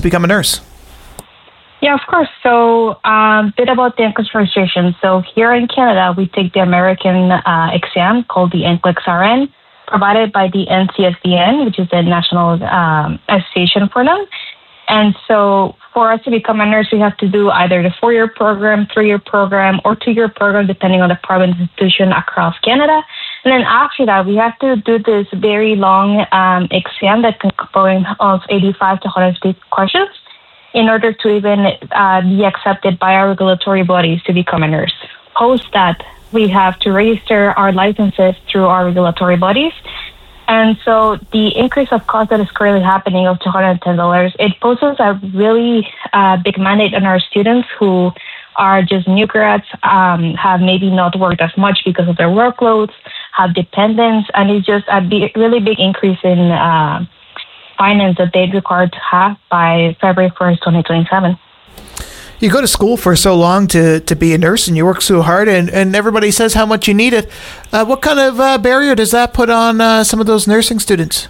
become a nurse? Yeah, of course. So a bit about the NCLEX registration. So here in Canada, we take the American exam called the NCLEX RN, provided by the NCSDN, which is the National Association for them. And so for us to become a nurse, we have to do either the 4-year program, 3-year program, or 2-year program, depending on the province institution across Canada. And then after that, we have to do this very long exam that can compose of 85 to 150 questions in order to even be accepted by our regulatory bodies to become a nurse. Post that, we have to register our licenses through our regulatory bodies. And so the increase of cost that is currently happening of $210, it poses a really big mandate on our students who are just new grads, have maybe not worked as much because of their workloads, have dependents, and it's just a really big increase in finance that they're required to have by February 1st, 2027. You go to school for so long to be a nurse, and you work so hard, and everybody says how much you need it. What kind of barrier does that put on some of those nursing students?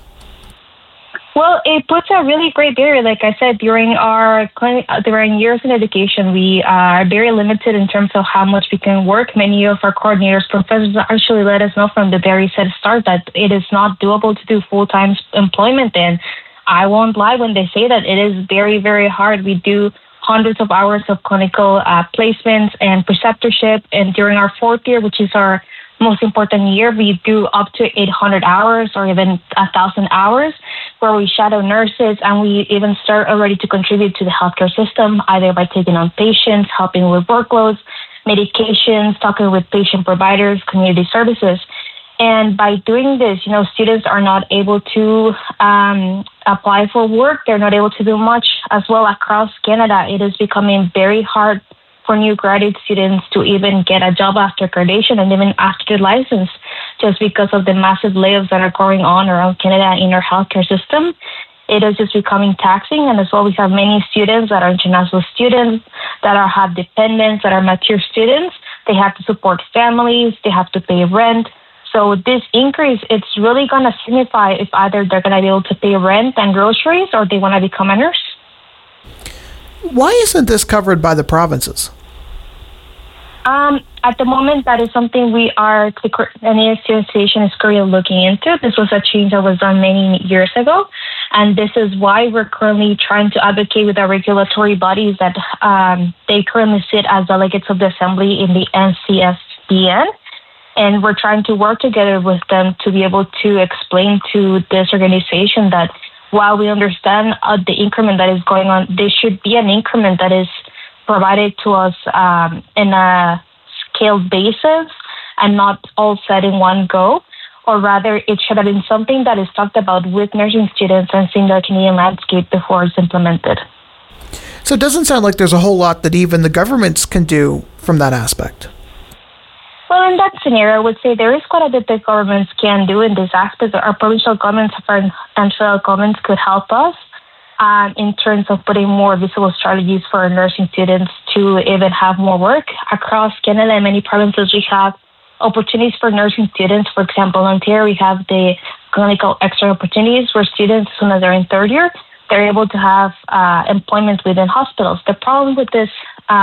Well, it puts a really great barrier. Like I said, during our clinic, during years in education, we are very limited in terms of how much we can work. Many of our coordinators, professors actually let us know from the very start that it is not doable to do full-time employment. And I won't lie when they say that it is very, very hard. We do hundreds of hours of clinical placements and preceptorship. And during our 4th year, which is our most important year, we do up to 800 hours or even 1,000 hours where we shadow nurses, and we even start already to contribute to the healthcare system, either by taking on patients, helping with workloads, medications, talking with patient providers, community services. And by doing this, students are not able to apply for work. They're not able to do much as well across Canada. It is becoming very hard for new graduate students to even get a job after graduation and even after the license, just because of the massive layoffs that are going on around Canada in our healthcare system. It is just becoming taxing. And as well, we have many students that are international students, that have dependents, that are mature students. They have to support families. They have to pay rent. So this increase, it's really going to signify if either they're going to be able to pay rent and groceries or they want to become a nurse. Why isn't this covered by the provinces? At the moment, that is something the association is currently looking into. This was a change that was done many years ago. And this is why we're currently trying to advocate with our regulatory bodies that they currently sit as delegates of the assembly in the NCSDN. And we're trying to work together with them to be able to explain to this organization that while we understand the increment that is going on, there should be an increment that is provided to us in a scaled basis and not all set in one go. Or rather, it should have been something that is talked about with nursing students and seeing the Canadian landscape before it's implemented. So it doesn't sound like there's a whole lot that even the governments can do from that aspect. Well, in that scenario, I would say there is quite a bit that governments can do in this aspect. Our provincial governments and federal governments could help us in terms of putting more visible strategies for our nursing students to even have more work. Across Canada and many provinces, we have opportunities for nursing students. For example, in Ontario, we have the clinical extra opportunities where students, as soon as they're in 3rd year, they're able to have employment within hospitals. The problem with this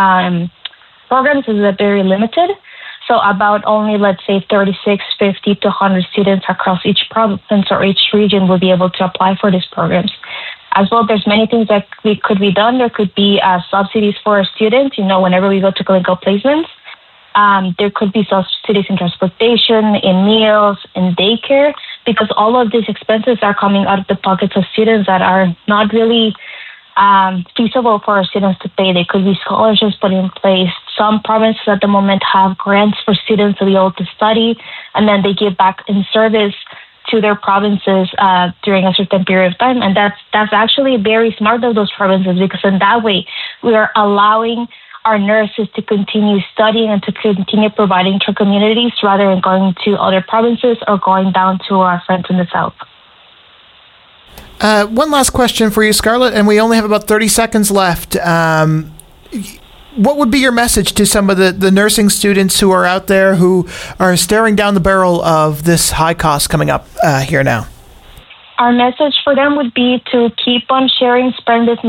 programs is that they're very limited. So about only, let's say, 36, 50 to 100 students across each province or each region will be able to apply for these programs. As well, there's many things that could be done. There could be subsidies for our students. Whenever we go to clinical placements, there could be subsidies in transportation, in meals, in daycare, because all of these expenses are coming out of the pockets of students that are not really feasible for our students to pay. There could be scholarships put in place. Some provinces at the moment have grants for students to be able to study, and then they give back in service to their provinces during a certain period of time. And that's actually very smart of those provinces, because in that way, we are allowing our nurses to continue studying and to continue providing to communities rather than going to other provinces or going down to our friends in the south. One last question for you, Scarlett, and we only have about 30 seconds left. What would be your message to some of the nursing students who are out there who are staring down the barrel of this high cost coming up here now? Our message for them would be to keep on sharing, spreading this